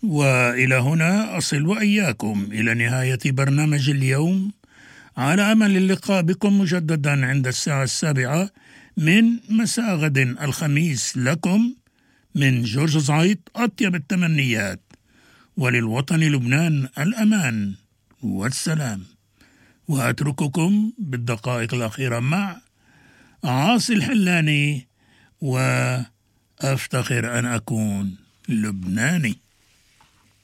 وإلى هنا أصل وإياكم إلى نهاية برنامج اليوم، على أمل اللقاء بكم مجددا عند الساعة 7 من مساء غد الخميس. لكم من جورج زايد أطيب التمنيات، وللوطن لبنان الأمان والسلام. وأترككم بالدقائق الأخيرة مع عاصي الحلاني، وأفتخر أن أكون لبناني.